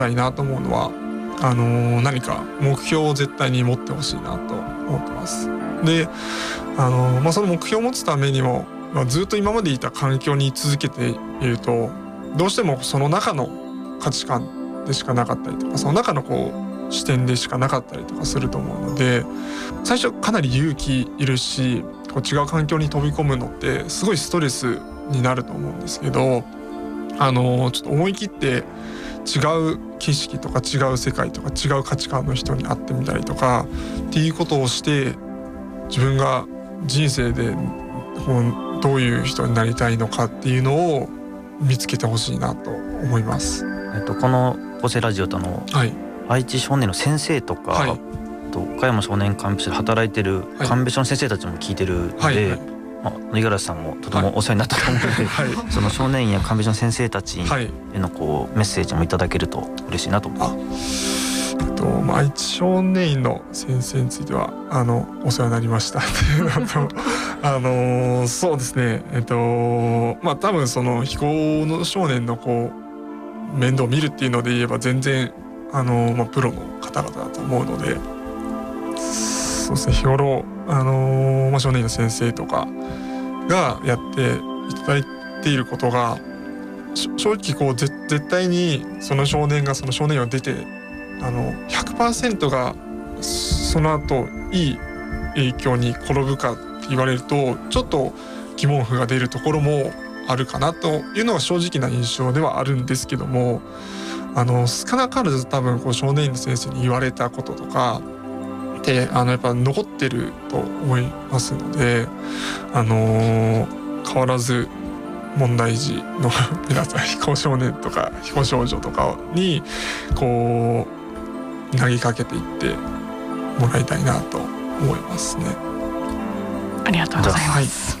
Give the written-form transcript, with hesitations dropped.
たいなと思うのは何か目標を絶対に持ってほしいなと思ってます。でその目標を持つためにも、ずっと今までいた環境に居続けているとどうしてもその中の価値観でしかなかったりとかその中の視点でしかなかったりとかすると思うので、最初かなり勇気いるし違う環境に飛び込むのってすごいストレスになると思うんですけど、ちょっと思い切って違う景色とか違う世界とか違う価値観の人に会ってみたりとかっていうことをして自分が人生でどういう人になりたいのかっていうのを見つけてほしいなと思います。 この個性ラジオと愛知少年の先生とか、岡山少年鑑別所で働いてる鑑別所の先生たちも聞いてるので、五十嵐さんもとてもお世話になったと思うので、その少年院や鑑別所の先生たちへのメッセージもいただけると嬉しいなと思います。 愛知少年院の先生についてはお世話になりましたっていうのとそうですね多分その非行の少年の面倒を見るっていうので言えば全然プロの方々だと思うので、そうですね、日頃少年院の先生とかがやっていただいていることが正直絶対にその少年がその少年院を出て100% がその後いい影響に転ぶかって言われるとちょっと疑問符が出るところもあるかなというのが正直な印象ではあるんですけども、少なからず多分少年院の先生に言われたこととかってやっぱ残ってると思いますので、変わらず問題児の皆さん非行少年とか非行少女とかに投げかけていってもらいたいなと思いますね。 ありがとうございます。